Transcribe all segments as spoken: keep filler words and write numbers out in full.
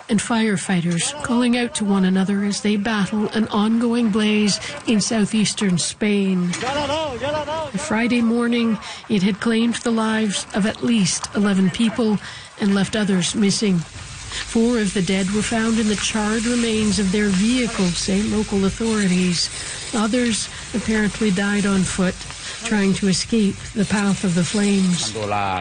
and firefighters calling out to one another as they battle an ongoing blaze in southeastern Spain. The Friday morning, it had claimed the lives of at least eleven people and left others missing. Four of the dead were found in the charred remains of their vehicle, say local authorities. Others apparently died on foot, trying to escape the path of the flames.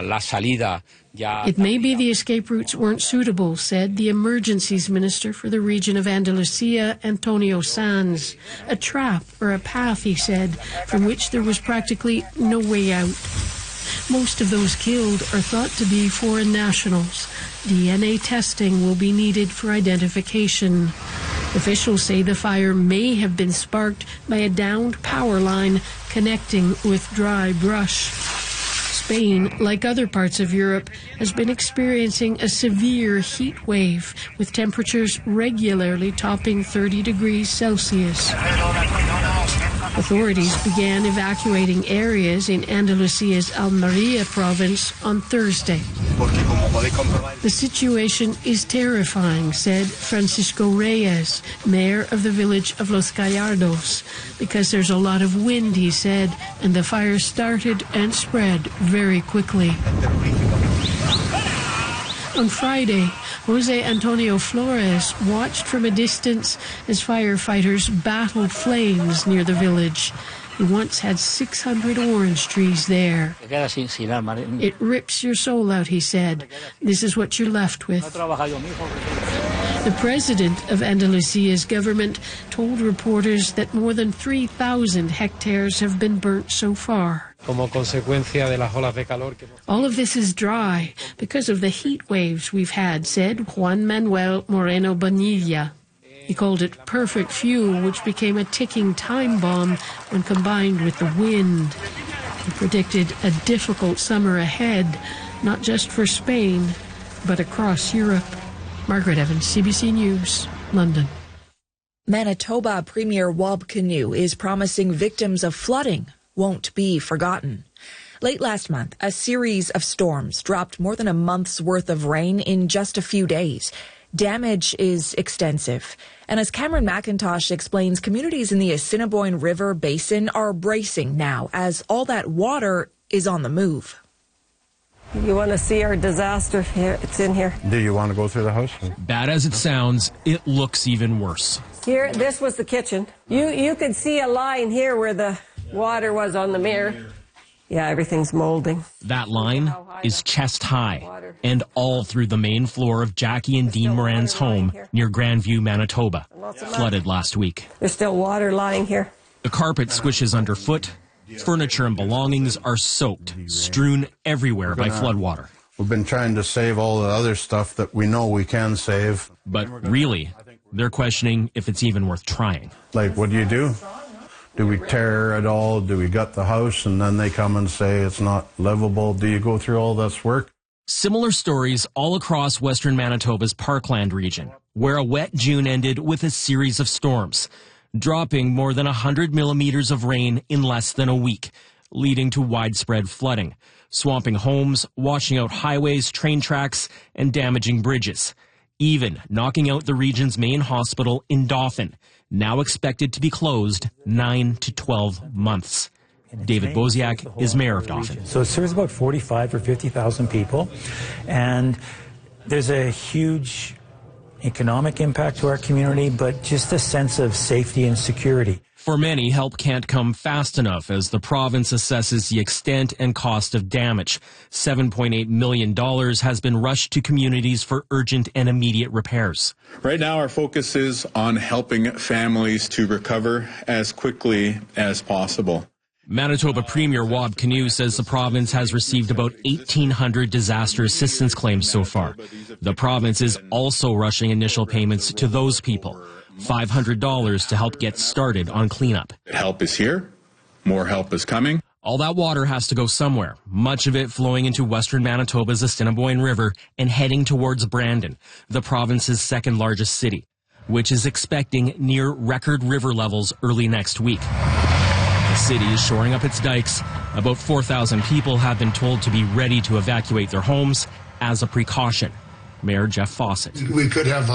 It may be the escape routes weren't suitable, said the emergencies minister for the region of Andalusia, Antonio Sanz. A trap or a path, he said, from which there was practically no way out. Most of those killed are thought to be foreign nationals. D N A testing will be needed for identification. Officials say the fire may have been sparked by a downed power line connecting with dry brush. Spain, like other parts of Europe, has been experiencing a severe heat wave, with temperatures regularly topping thirty degrees Celsius. Authorities began evacuating areas in Andalusia's Almería province on Thursday. The situation is terrifying, said Francisco Reyes, mayor of the village of Los Gallardos, because there's a lot of wind, he said, and the fire started and spread very quickly. On Friday, Jose Antonio Flores watched from a distance as firefighters battled flames near the village. He once had six hundred orange trees there. It rips your soul out, he said. This is what you're left with. The president of Andalusia's government told reporters that more than three thousand hectares have been burnt so far. All of this is dry because of the heat waves we've had, said Juan Manuel Moreno Bonilla. He called it perfect fuel, which became a ticking time bomb when combined with the wind. He predicted a difficult summer ahead, not just for Spain, but across Europe. Margaret Evans, C B C News, London. Manitoba Premier Wab Kinew is promising victims of flooding won't be forgotten. Late last month, a series of storms dropped more than a month's worth of rain in just a few days. Damage is extensive. And as Cameron McIntosh explains, communities in the Assiniboine River Basin are bracing now as all that water is on the move. You want to see our disaster here? It's in here. Do you want to go through the house? Bad as it sounds, it looks even worse. Here, this was the kitchen. You you could see a line here where the water was on the mirror. Yeah, everything's molding. That line is chest high and all through the main floor of Jackie and Dean Moran's home near Grandview, Manitoba, flooded last week. There's still water lying here. The carpet squishes underfoot. Furniture and belongings are soaked, strewn everywhere by floodwater. We've been trying to save all the other stuff that we know we can save. But really, they're questioning if it's even worth trying. Like, what do you do? Do we tear it all? Do we gut the house? And then they come and say it's not livable. Do you go through all this work? Similar stories all across western Manitoba's Parkland region, where a wet June ended with a series of storms, dropping more than one hundred millimeters of rain in less than a week, leading to widespread flooding, swamping homes, washing out highways, train tracks, and damaging bridges, even knocking out the region's main hospital in Dauphin, now expected to be closed nine to twelve months. David Boziak is mayor of Dauphin. So it serves about forty-five or fifty thousand people, and there's a huge economic impact to our community, but just a sense of safety and security. For many, help can't come fast enough as the province assesses the extent and cost of damage. seven point eight million dollars has been rushed to communities for urgent and immediate repairs. Right now, our focus is on helping families to recover as quickly as possible. Manitoba Premier Wab Kinew says the province has received about eighteen hundred disaster assistance claims so far. The province is also rushing initial payments to those people, five hundred dollars to help get started on cleanup. Help is here. More help is coming. All that water has to go somewhere, much of it flowing into western Manitoba's Assiniboine River and heading towards Brandon, the province's second largest city, which is expecting near record river levels early next week. The city is shoring up its dikes. About four thousand people have been told to be ready to evacuate their homes as a precaution. Mayor Jeff Fawcett. We could have